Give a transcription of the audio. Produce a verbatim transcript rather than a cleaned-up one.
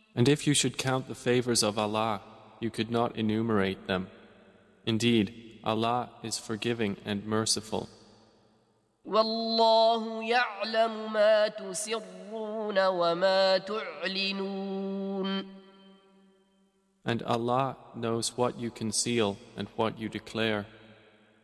And if you should count the favors of Allah, you could not enumerate them. Indeed, Allah is forgiving and merciful. والله يعلم ما تسرون وما تعلنون. And Allah knows what you conceal and what you declare.